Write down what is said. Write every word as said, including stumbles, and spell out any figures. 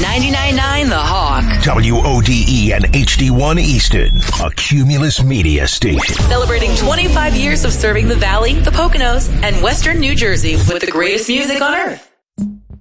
ninety-nine point nine The Hawk. W O D E and H D one Easton, a Cumulus media station. Celebrating twenty-five years of serving the Valley, the Poconos, and Western New Jersey with the greatest music on earth.